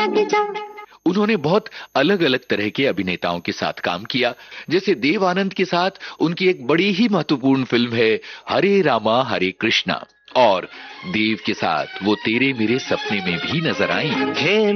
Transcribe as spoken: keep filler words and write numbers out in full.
लग जा। उन्होंने बहुत अलग अलग तरह के अभिनेताओं के साथ काम किया, जैसे देव आनंद के साथ उनकी एक बड़ी ही महत्वपूर्ण फिल्म है हरे रामा हरे कृष्णा, और देव के साथ वो तेरे मेरे सपने में भी नजर आई।